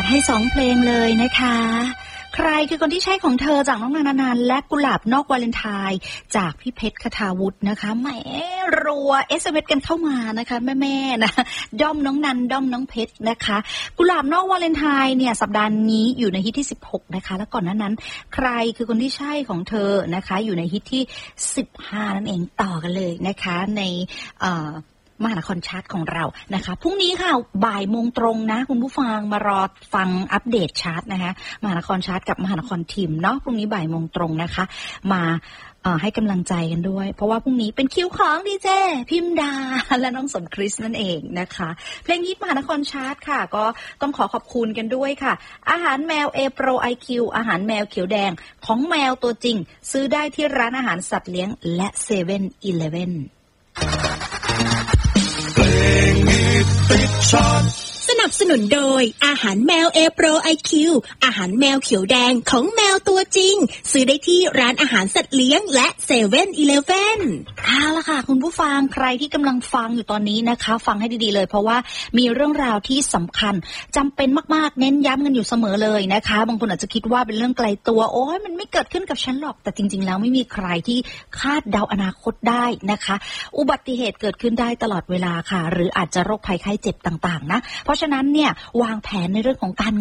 ดให้2เพลงเลยนะคะใครคือคนที่ใช่ของเธอจากน้องนานๆและกุหลาบนอกวาเลนไทน์จากพี่เพชรคทาวุฒินะคะแหมรัว SMS กันเข้ามานะคะแม่ๆนะด้อมน้องนันด้อมน้องเพชรนะคะกุหลาบนอกวาเลนไทน์เนี่ยสัปดาห์นี้อยู่ในฮิตที่16นะคะแล้วก่อนหน้านั้นใครคือคนที่ใช่ของเธอนะคะอยู่ในฮิตที่15นั่นเองต่อกันเลยนะคะในมหานครชาร์ตของเรานะคะพรุ่งนี้ค่ะบ่ายโมงตรงนะคุณผู้ฟังมารอฟังอัปเดตชาร์ตนะคะมหานครชาร์ตกับมหานครทีมเนาะพรุ่งนี้บ่ายโมงตรงนะคะมาให้กำลังใจกันด้วยเพราะว่าพรุ่งนี้เป็นคิวของดีเจพิมดาและน้องสนคริสนั่นเองนะคะเพลงฮิตมหานครชาร์ตค่ะก็ต้องขอบคุณกันด้วยค่ะอาหารแมว A Pro IQ อาหารแมวเขียวแดงของแมวตัวจริงซื้อได้ที่ร้านอาหารสัตว์เลี้ยงและ7-Eleven สนับสนุนโดยอาหารแมว A Pro IQ อาหารแมวเขียวแดงของแมวตัวจริงซื้อได้ที่ร้านอาหารสัตว์เลี้ยงและ7-Eleven เอาล่ะค่ะคุณผู้ฟังใครที่กำลังฟังอยู่ตอนนี้นะคะฟังให้ดีๆเลยเพราะว่ามีเรื่องราวที่สำคัญจำเป็นมากๆเน้นย้ำกันอยู่เสมอเลยนะคะบางคนอาจจะคิดว่าเป็นเรื่องไกลตัวโอ้ยมันไม่เกิดขึ้นกับฉันหรอกแต่จริงๆแล้วไม่มีใครที่คาดเดาอนาคตได้นะคะอุบัติเหตุเกิดขึ้นได้ตลอดเวลาค่ะหรืออาจจะโรคภัยไข้เจ็บต่างๆนะเพราะฉะนั้นเนี่ยวางแผนในเรื่องของการ